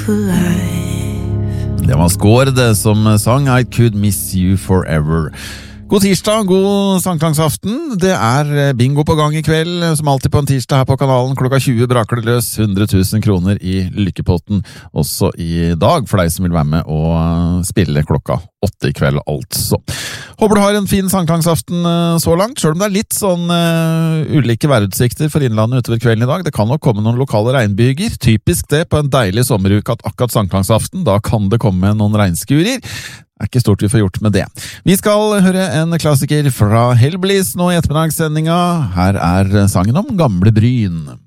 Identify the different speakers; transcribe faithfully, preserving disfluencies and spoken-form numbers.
Speaker 1: Det var Skår det som sang I Could Miss You Forever. God tirsdag, god sankthansaften. Det er bingo på gang i kveld, som alltid på en tirsdag her på kanalen. Klokka tjue braker det løs hundre tusen kroner i lykkepotten, også i dag, for deg som vil være med og spille klokka åtte i kveld, altså. Håper du har en fin sankthansaften så langt, selv om det er litt sånn uh, ulike værutsikter for innlandet utover kvelden i dag. Det kan nok komme noen lokale regnbyger. Typisk det på en deilig sommeruke at akkurat sankthansaften, da kan det komme noen regnskurer. Det er ikke stort vi får gjort med det. Vi skal høre en klassiker fra Hellbillies nå i ettermiddagssendinga. Her er sangen om Gamle Bryn.